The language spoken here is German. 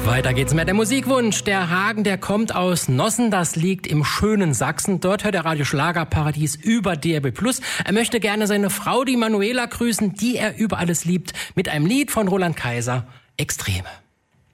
Weiter geht's mit der Musikwunsch. Der Hagen, der kommt aus Nossen, das liegt im schönen Sachsen. Dort hört der Radio Schlagerparadies über DRB+. Er möchte gerne seine Frau, die Manuela, grüßen, die er über alles liebt, mit einem Lied von Roland Kaiser, Extreme.